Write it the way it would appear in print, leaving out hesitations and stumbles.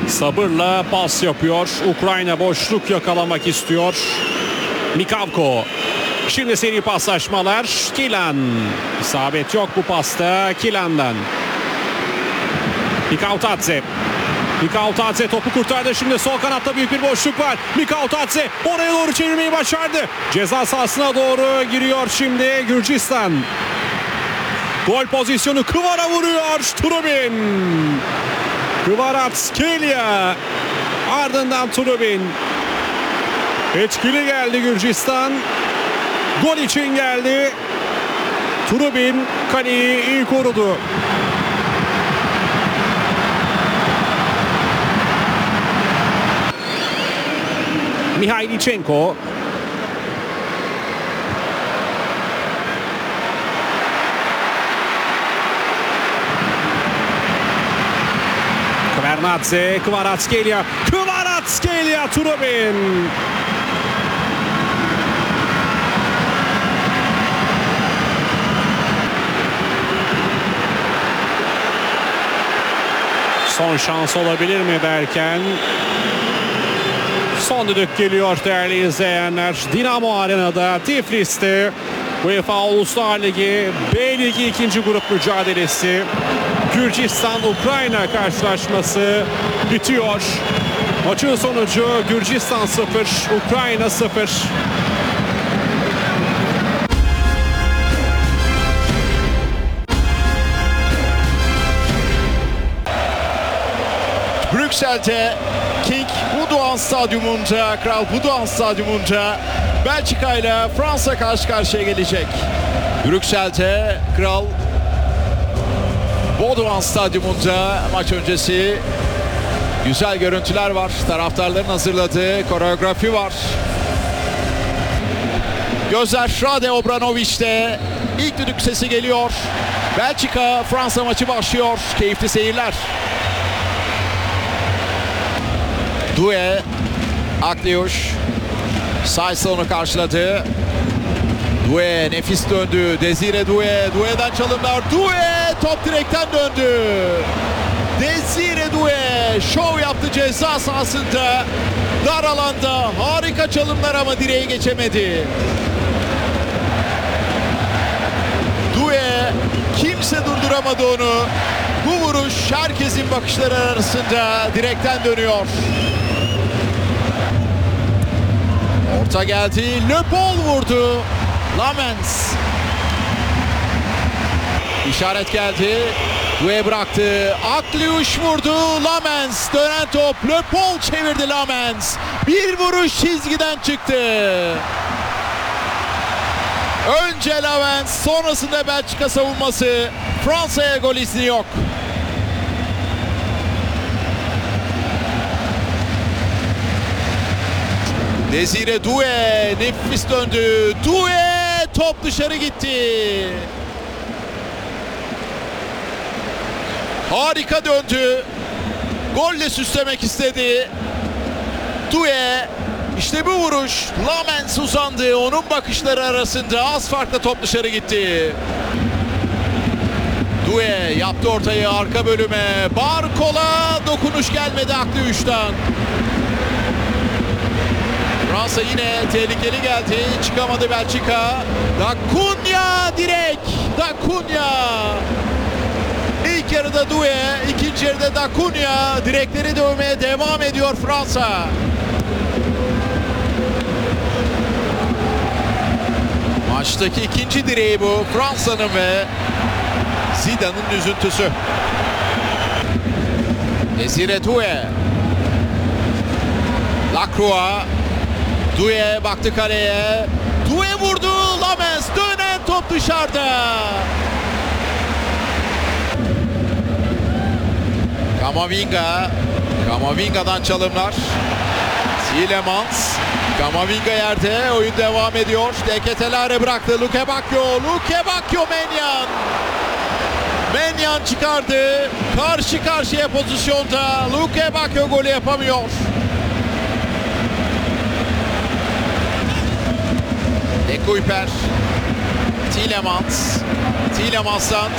Sabırla pas yapıyor. Ukrayna boşluk yakalamak istiyor. Mikavko. Şimdi seri paslaşmalar. Kilan. İsabet yok bu pasta Kilan'dan. Mikautadze. Mikautadze topu kurtardı. Şimdi sol kanatta büyük bir boşluk var. Mikautadze oraya doğru çevirmeyi başardı. Ceza sahasına doğru giriyor şimdi Gürcistan. Gol pozisyonu, Kvara vuruyor. Trubin. Kvaratskhelia. Ardından Trubin. Etkili geldi Gürcistan. Gol için geldi. Trubin kaleyi iyi korudu. Mihailichenko. Kvernadze, Kvaratskhelia. Kvaratskhelia, Trubin. Son şans olabilir mi derken son düdük geliyor değerli izleyenler. Dinamo Arena'da, Tiflis'te UEFA Uluslar Ligi B Ligi 2. grup mücadelesi. Gürcistan-Ukrayna karşılaşması bitiyor. Maçın sonucu Gürcistan 0, Ukrayna 0. Brüksel'de King Budokan Stadyumunda, Kral Budokan Stadyumunda Belçika ile Fransa karşı karşıya gelecek. Brüksel'de Kral Budokan Stadyumunda maç öncesi güzel görüntüler var. Taraftarların hazırladığı koreografi var. Gözler Rade Obranovic'te. İlk düdük sesi geliyor. Belçika-Fransa maçı başlıyor. Keyifli seyirler. Doué, Akliuş, Says'la onu karşıladı. Doué nefis döndü. Desire Doué, Doué'den çalımlar. Doué top direkten döndü. Desire Doué şov yaptı ceza sahasında. Dar alanda harika çalımlar ama direğe geçemedi. Doué kimse durduramadı onu. Bu vuruş herkesin bakışları arasında direkten dönüyor. Orta geldi. Le Paul vurdu. Lamens. İşaret geldi. Doué bıraktı. Akliuş vurdu. Lamens. Dönen top. Le Paul çevirdi Lamens. Bir vuruş çizgiden çıktı. Önce Lamens. Sonrasında Belçika savunması. Fransa'ya gol izni yok. Desire Doué nefis döndü. Doué top dışarı gitti. Harika döndü. Golle süslemek istedi. Doué işte bu vuruş. Lamens uzandı. Onun bakışları arasında az farkla top dışarı gitti. Doué yaptı ortayı arka bölüme. Barkol'a dokunuş gelmedi Akliuş'tan. Fransa yine tehlikeli geldi. Çıkamadı Belçika. Da Cunha direk. Da Cunha. İlk yarıda Doué, ikinci yarıda Da Cunha direkleri dövmeye devam ediyor Fransa. Maçtaki ikinci direği bu Fransa'nın ve Zidane'ın üzüntüsü. Desire Doué. Lacroix. Doué baktı kaleye. Doué vurdu. Lamens dönen top dışarıda. Camavinga. Camavinga'dan çalımlar. Tielemans. Camavinga yerde. Oyun devam ediyor. De Ketelaere bıraktı. Luke Bacchio. Luke Bacchio Maignan. Maignan çıkardı. Karşı karşıya pozisyonda. Luke Bacchio golü yapamıyor. De Kuyper. Tielemans. Tielemans'tan